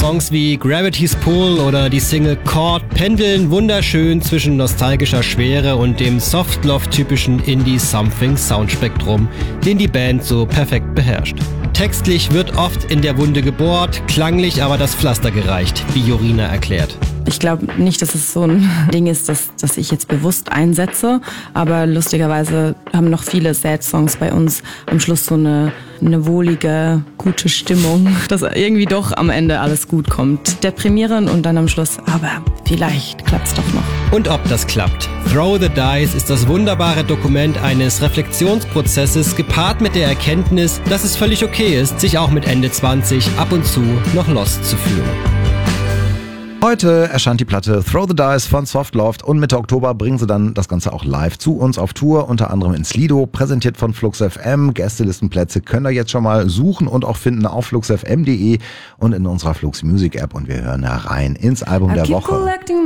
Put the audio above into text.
Songs wie Gravity's Pull oder die Single Chord pendeln wunderschön zwischen nostalgischer Schwere und dem Soft-Love-typischen Indie-Something-Soundspektrum, den die Band so perfekt beherrscht. Textlich wird oft in der Wunde gebohrt, klanglich aber das Pflaster gereicht, wie Jorina erklärt. Ich glaube nicht, dass es so ein Ding ist, dass ich jetzt bewusst einsetze, aber lustigerweise haben noch viele Sad-Songs bei uns am Schluss so eine wohlige, gute Stimmung, dass irgendwie doch am Ende alles gut kommt. Deprimierend und dann am Schluss, aber vielleicht klappt's doch noch. Und ob das klappt. Throw the Dice ist das wunderbare Dokument eines Reflexionsprozesses, gepaart mit der Erkenntnis, dass es völlig okay ist, sich auch mit Ende 20 ab und zu noch lost zu fühlen. Heute erscheint die Platte Throw the Dice von Soft Love und Mitte Oktober bringen sie dann das Ganze auch live zu uns auf Tour, unter anderem ins Lido, präsentiert von Flux FM. Gästelistenplätze könnt ihr jetzt schon mal suchen und auch finden auf fluxfm.de und in unserer Flux Music App und wir hören herein ins Album der Woche.